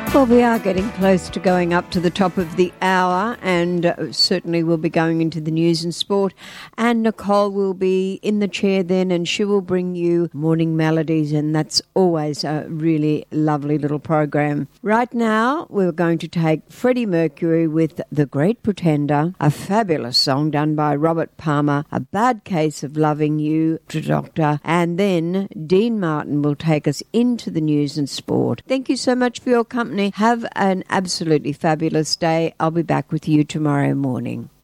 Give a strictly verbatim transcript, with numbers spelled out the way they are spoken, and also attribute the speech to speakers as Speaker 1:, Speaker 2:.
Speaker 1: Well, we are getting close to going up to the top of the hour, and uh, certainly we'll be going into the news and sport. And Nicole will be in the chair then, and she will bring you morning melodies, and that's always a really lovely little program. Right now, we're going to take Freddie Mercury with The Great Pretender, a fabulous song done by Robert Palmer, A Bad Case of Loving You, to Doctor, and then Dean Martin will take us into the news and sport. Thank you so much for your company. Have an absolutely fabulous day. I'll be back with you tomorrow morning.